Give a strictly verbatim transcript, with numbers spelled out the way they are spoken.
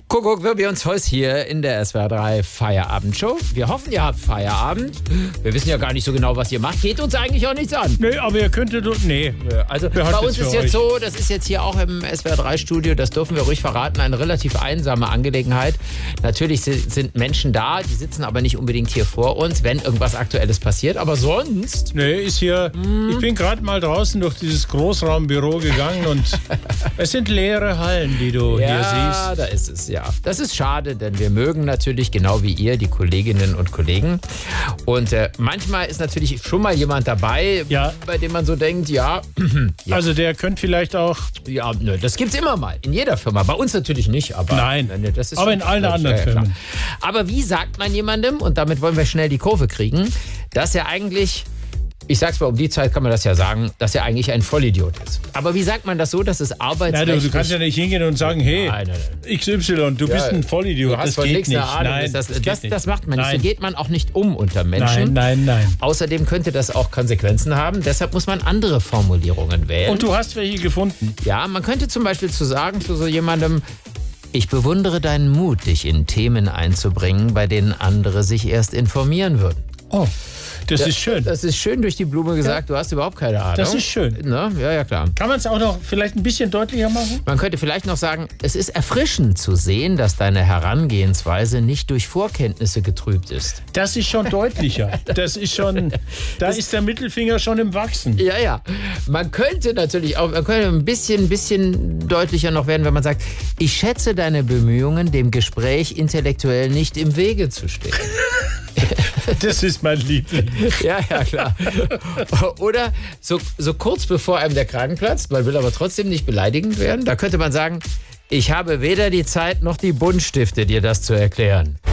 Kuckuck, wir uns heute hier in der S W R drei Feierabendshow. Wir hoffen, ihr habt Feierabend. Wir wissen ja gar nicht so genau, was ihr macht. Geht uns eigentlich auch nichts an. Nee, aber ihr könntet... Nee. Also bei uns ist jetzt so, das ist jetzt hier auch im S W R drei Studio, das dürfen wir ruhig verraten, eine relativ einsame Angelegenheit. Natürlich sind Menschen da, die sitzen aber nicht unbedingt hier vor uns, wenn irgendwas Aktuelles passiert. Aber sonst... Nee, ist hier... Hm. Ich bin gerade mal draußen durch dieses Großraumbüro gegangen und es sind leere Hallen, die du ja, hier siehst. Ja, da ist es, ja. Das ist schade, denn wir mögen natürlich, genau wie ihr, die Kolleginnen und Kollegen. Und äh, manchmal ist natürlich schon mal jemand dabei, ja. bei dem man so denkt, ja, ja. Also der könnte vielleicht auch... Ja, nö, das gibt's immer mal. In jeder Firma. Bei uns natürlich nicht, aber... Nein, nö, das ist aber in allen anderen ja, Firmen. Aber wie sagt man jemandem, und damit wollen wir schnell die Kurve kriegen, dass er eigentlich... Ich sag's mal, um die Zeit kann man das ja sagen, dass er eigentlich ein Vollidiot ist. Aber wie sagt man das so, dass es arbeitsrechtlich... Nein, du, du kannst ja nicht hingehen und sagen, hey, nein, nein, nein. X Y, du ja, bist ein Vollidiot. Du hast das von geht nichts nicht. Eine Ahnung. Nein, das, das, das, das, das macht man nicht. Nein. So geht man auch nicht um unter Menschen. Nein, nein, nein. Außerdem könnte das auch Konsequenzen haben. Deshalb muss man andere Formulierungen wählen. Und du hast welche gefunden? Ja, man könnte zum Beispiel zu sagen zu so jemandem... Ich bewundere deinen Mut, dich in Themen einzubringen, bei denen andere sich erst informieren würden. Oh, das ja, ist schön. Das ist schön durch die Blume gesagt, ja. Du hast überhaupt keine Ahnung. Das ist schön. Na, ja, ja, klar. Kann man es auch noch vielleicht ein bisschen deutlicher machen? Man könnte vielleicht noch sagen, es ist erfrischend zu sehen, dass deine Herangehensweise nicht durch Vorkenntnisse getrübt ist. Das ist schon deutlicher. Das ist schon, da das ist der Mittelfinger schon im Wachsen. Ja, ja. Man könnte natürlich auch, man könnte ein bisschen, bisschen deutlicher noch werden, wenn man sagt, ich schätze deine Bemühungen, dem Gespräch intellektuell nicht im Wege zu stehen. Das ist mein Liebling. Ja, ja, klar. Oder so, so kurz bevor einem der Kragen platzt, man will aber trotzdem nicht beleidigend werden, da könnte man sagen, ich habe weder die Zeit noch die Buntstifte, dir das zu erklären.